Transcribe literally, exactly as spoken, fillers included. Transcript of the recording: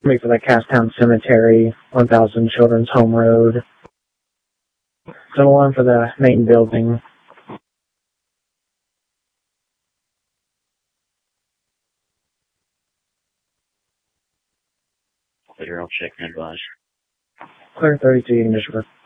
Me for the Castown Cemetery, one thousand Children's Home Road. So one for the main building. Clear, I'll check and advise. Clear thirty-two, Michigan.